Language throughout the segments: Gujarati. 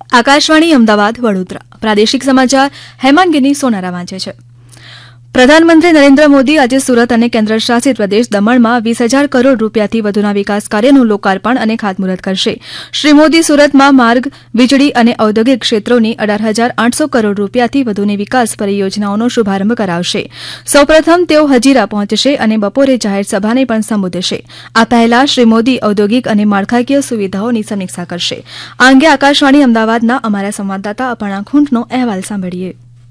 આકાશવાણી અમદાવાદ વડોદરા પ્રાદેશિક સમાચાર હેમાંગીની સોનારા વાંચે છે. પ્રધાનમંત્રી નરેન્દ્ર મોદી આજે સુરત અને કેન્દ્રશાસિત પ્રદેશ દમણમાં 20,000 કરોડ રૂપિયાથી વધુના વિકાસ કાર્યનું લોકાર્પણ અને ખાતમુહૂર્ત કરશે. શ્રી મોદી સુરતમાં માર્ગ, વીજળી અને ઔદ્યોગિક ક્ષેત્રોની 18,800 કરોડ રૂપિયાથી વધુની વિકાસ પરિયોજનાઓનો શુભારંભ કરાવશે. સૌપ્રથમ તેઓ હજીરા પહોંચશે અને બપોરે જાહેર સભાને પણ સંબોધશે. આ પહેલા શ્રી મોદી ઔદ્યોગિક અને માળખાકીય સુવિધાઓની સમીક્ષા કરશે. આ અંગે આકાશવાણી અમદાવાદના અમારા સંવાદદાતા અપર્ણા ખૂંટનો અહેવાલ સાંભળીએ.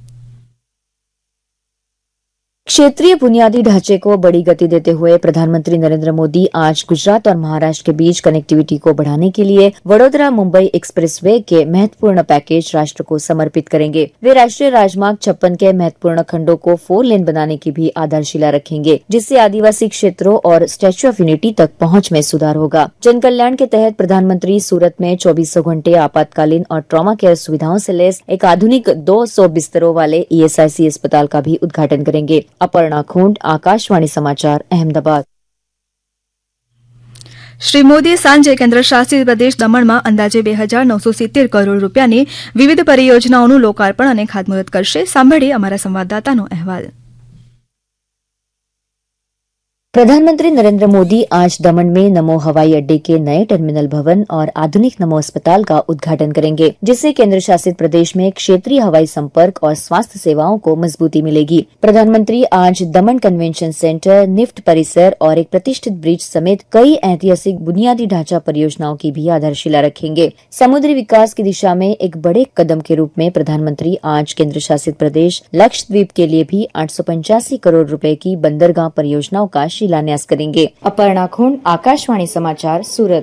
क्षेत्रीय बुनियादी ढांचे को बड़ी गति देते हुए प्रधानमंत्री नरेंद्र मोदी आज गुजरात और महाराष्ट्र के बीच कनेक्टिविटी को बढ़ाने के लिए वडोदरा मुंबई एक्सप्रेसवे के महत्वपूर्ण पैकेज राष्ट्र को समर्पित करेंगे. वे राष्ट्रीय राजमार्ग 56 के महत्वपूर्ण खंडों को 4 लेन बनाने की भी आधारशिला रखेंगे, जिससे आदिवासी क्षेत्रों और स्टैच्यू ऑफ यूनिटी तक पहुंच में सुधार होगा. जन कल्याण के तहत प्रधानमंत्री सूरत में 24 घंटे आपातकालीन और ट्रॉमा केयर सुविधाओं से लैस एक आधुनिक 200 बिस्तरों वाले ESIC अस्पताल का भी उद्घाटन करेंगे. अपर्णा खूंट, आकाशवाणी समाचार, अहमदाबाद. શ્રી મોદી સાંજે કેન્દ્રશાસિત પ્રદેશ દમણમાં અંદાજે 2,970 કરોડ રૂપિયાની વિવિધ પરિયોજનાઓનું લોકાર્પણ અને ખાતમુહૂર્ત કરશે. સાંભળીએ અમારા સંવાદદાતાનો અહેવાલ. प्रधानमंत्री नरेंद्र मोदी आज दमन में नमो हवाई अड्डे के नए टर्मिनल भवन और आधुनिक नमो अस्पताल का उद्घाटन करेंगे, जिससे केंद्र शासित प्रदेश में क्षेत्रीय हवाई संपर्क और स्वास्थ्य सेवाओं को मजबूती मिलेगी. प्रधानमंत्री आज दमन कन्वेंशन सेंटर, निफ्ट परिसर और एक प्रतिष्ठित ब्रिज समेत कई ऐतिहासिक बुनियादी ढांचा परियोजनाओं की भी आधारशिला रखेंगे. समुद्री विकास की दिशा में एक बड़े कदम के रूप में प्रधानमंत्री आज केंद्र शासित प्रदेश लक्षद्वीप के लिए भी 885 करोड़ रुपए की बंदरगाह परियोजनाओं का शिलान्यास करेंगे. अपर्णा खूंट, आकाशवाणी समाचार, सूरत.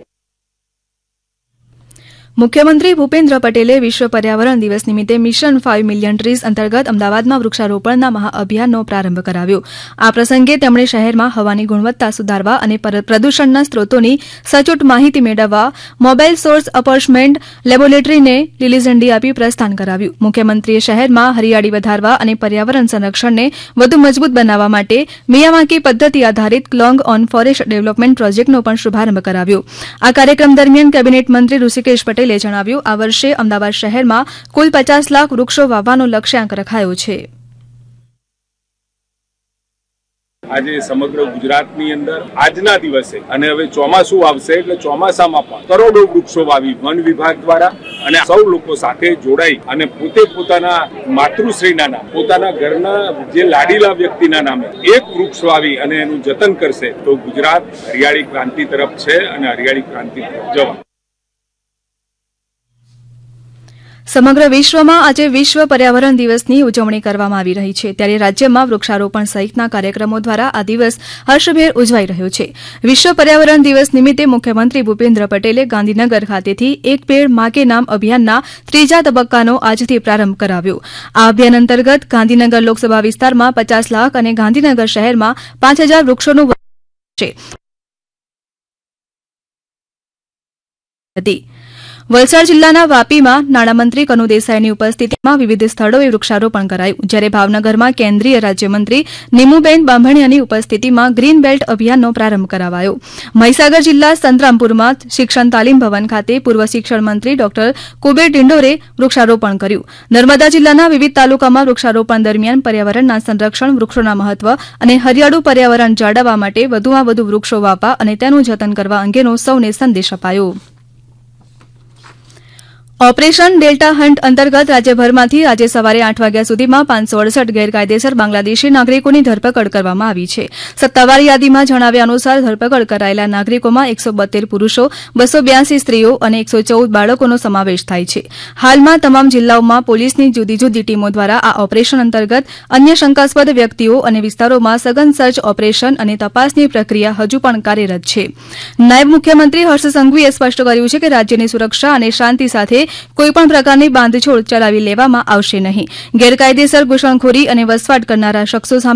મુખ્યમંત્રી ભૂપેન્દ્ર પટેલે વિશ્વ પર્યાવરણ દિવસ નિમિત્તે મિશન 5 મિલિયન ટ્રીઝ અંતર્ગત અમદાવાદમાં વૃક્ષારોપણના મહાઅભિયાનનો પ્રારંભ કરાવ્યો. આ પ્રસંગે તેમણે શહેરમાં હવાની ગુણવત્તા સુધારવા અને પ્રદૂષણના સ્ત્રોતોની સચોટ માહિતી મેળવવા મોબાઇલ સોર્સ અપર્ચમેન્ટ લેબોરેટરીને લીલી ઝંડી આપી પ્રસ્થાન કરાવ્યું. મુખ્યમંત્રીએ શહેરમાં હરિયાળી વધારવા અને પર્યાવરણ સંરક્ષણને વધુ મજબૂત બનાવવા માટે મિયાવાકી પદ્ધતિ આધારિત લોંગ ઓન ફોરેસ્ટ ડેવલપમેન્ટ પ્રોજેક્ટનો પણ શુભારંભ કરાવ્યો. આ કાર્યક્રમ દરમિયાન કેબિનેટ મંત્રી ઋષિકેશ પટેલે જણાવ્યું, આ વર્ષે અમદાવાદ શહેરમાં કુલ 50 લાખ વૃક્ષો વાવવાનો લક્ષ્યાંક રખાયો છે. આજે સમગ્ર ગુજરાતની અંદર આજના દિવસે અને હવે ચોમાસું આવશે એટલે ચોમાસામાં પણ કરોડો વૃક્ષો વાવી વન વિભાગ દ્વારા અને સૌ લોકો સાથે જોડાઈ અને પોતે પોતાના માતૃશ્રીના નામ, પોતાના ઘરના જે લાડીલા વ્યક્તિના નામે એક વૃક્ષ વાવી અને એનું જતન કરશે તો ગુજરાત હરિયાળી ક્રાંતિ તરફ છે અને હરિયાળી ક્રાંતિ તરફ જવા. સમગ્ર વિશ્વમાં આજે વિશ્વ પર્યાવરણ દિવસની ઉજવણી કરવામાં આવી રહી છે, ત્યારે રાજ્યમાં વૃક્ષારોપણ સહિતના કાર્યક્રમો દ્વારા આ દિવસ હર્ષભેર ઉજવાઈ રહ્યો છે. વિશ્વ પર્યાવરણ દિવસ નિમિત્તે મુખ્યમંત્રી ભૂપેન્દ્ર પટેલે ગાંધીનગર ખાતેથી એક પેડ માં કે નામ અભિયાનના 3જા તબક્કાનો આજથી પ્રારંભ કરાવ્યો. આ અભિયાન અંતર્ગત ગાંધીનગર લોકસભા વિસ્તારમાં 50 લાખ અને ગાંધીનગર શહેરમાં 5,000 વૃક્ષોનું વાવેતર છે. વલસાડ જિલ્લાના વાપીમાં નાણામંત્રી કનુ દેસાઈની ઉપસ્થિતિમાં વિવિધ સ્થળોએ વૃક્ષારોપણ કરાયું, જ્યારે ભાવનગરમાં કેન્દ્રીય રાજ્યમંત્રી નીમુબેન બાંભણિયાની ઉપસ્થિતિમાં ગ્રીન બેલ્ટ અભિયાનનો પ્રારંભ કરાવાયો. મહીસાગર જિલ્લા સંતરામપુરમાં શિક્ષણ તાલીમ ભવન ખાતે પૂર્વ શિક્ષણ મંત્રી ડોક્ટર કુબેર ડિંડોરે વૃક્ષારોપણ કર્યું. નર્મદા જિલ્લાના વિવિધ તાલુકામાં વૃક્ષારોપણ દરમિયાન પર્યાવરણના સંરક્ષણ, વૃક્ષોના મહત્વ અને હરિયાળું પર્યાવરણ જાળવવા માટે વધુમાં વધુ વૃક્ષો વાવવા અને તેનું જતન કરવા અંગેનો સૌને સંદેશ અપાયો. ઓપરેશન ડેલ્ટા હન્ટ અંતર્ગત રાજ્યભરમાંથી આજે સવારે 8 વાગ્યા સુધીમાં 568 ગેરકાયદેસર બાંગ્લાદેશી નાગરિકોની ધરપકડ કરવામાં આવી છે. સત્તાવાર યાદીમાં જણાવ્યા અનુસાર ધરપકડ કરાયેલા નાગરિકોમાં 172 પુરુષો, 282 સ્ત્રીઓ અને 114 બાળકોનો સમાવેશ થાય છે. હાલમાં તમામ જિલ્લાઓમાં પોલીસની જુદી જુદી ટીમો દ્વારા આ ઓપરેશન અંતર્ગત અન્ય શંકાસ્પદ વ્યક્તિઓ અને વિસ્તારોમાં સઘન સર્ચ ઓપરેશન અને તપાસની પ્રક્રિયા હજુ પણ કાર્યરત છે. નાયબ મુખ્યમંત્રી હર્ષ સંઘવીએ સ્પષ્ટ કર્યું છે કે રાજ્યની સુરક્ષા અને શાંતિ સાથે કોઈપણ પ્રકારની બાંધછોડ ચલાવી લેવામાં આવશે નહીં. ગેરકાયદેસર ઘૂસણખોરી અને વસવાટ કરનારા શખ્સો સામે